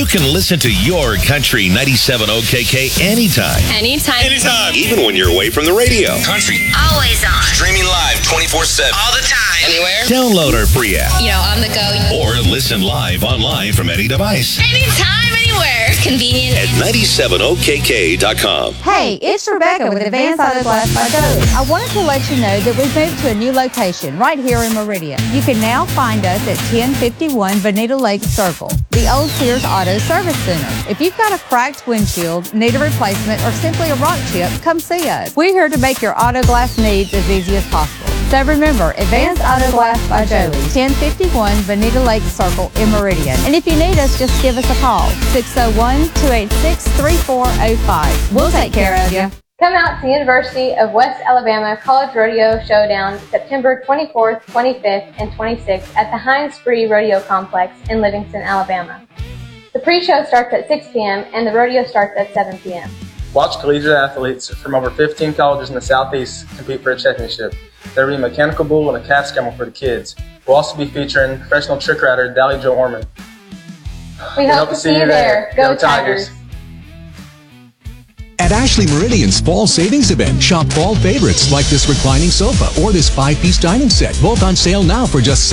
You can listen to your Country 97 OKK anytime. Anytime. Even when you're away from the radio. Country. Always on. Streaming live 24/7. All the time. Anywhere. Download our free app. On the go. Or listen live online from any device. Anytime, anywhere. Convenient. At 97okk.com. Hey, it's Rebecca with Advanced Auto Glass by Joey. I wanted to let you know that we've moved to a new location right here in Meridian. You can now find us at 1051 Bonita Lake Circle, the old Sears Auto Service Center. If you've got a cracked windshield, need a replacement, or simply a rock chip, come see us. We're here to make your auto glass needs as easy as possible. So remember, Advanced Auto Glass by Joey, 1051 Bonita Lake Circle in Meridian. And if you need us, just give us a call, 601-286-3405. We'll take care of you. Come out to the University of West Alabama College Rodeo Showdown September 24th, 25th, and 26th at the Heinz Free Rodeo Complex in Livingston, Alabama. The pre-show starts at 6 p.m. and the rodeo starts at 7 p.m. Watch collegiate athletes from over 15 colleges in the Southeast compete for a championship. There will be a mechanical bull and a cat scramble for the kids. We'll also be featuring professional trick rider Dally Joe Orman. We hope to see you there. Go Tigers! At Ashley Meridian's Fall Savings Event, shop fall favorites like this reclining sofa or this 5-piece dining set, both on sale now for just